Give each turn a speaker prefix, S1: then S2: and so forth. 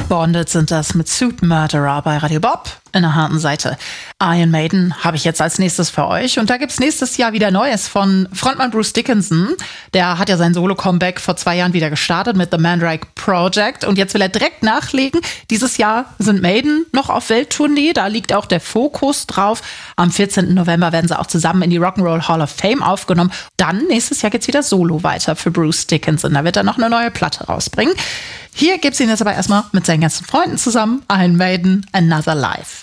S1: Bonded sind das mit Suit Murderer bei Radio Bob in der harten Seite. Iron Maiden habe ich jetzt als nächstes für euch. Und da gibt's nächstes Jahr wieder Neues von Frontmann Bruce Dickinson. Der hat ja sein Solo-Comeback vor 2 Jahren wieder gestartet mit The Mandrake Project. Und jetzt will er direkt nachlegen. Dieses Jahr sind Maiden noch auf Welttournee. Da liegt auch der Fokus drauf. Am 14. November werden sie auch zusammen in die Rock'n'Roll Hall of Fame aufgenommen. Dann nächstes Jahr geht's wieder solo weiter für Bruce Dickinson. Da wird er noch eine neue Platte rausbringen. Hier gibt's ihn jetzt aber erstmal mit seinen ganzen Freunden zusammen. Iron Maiden, Another Life.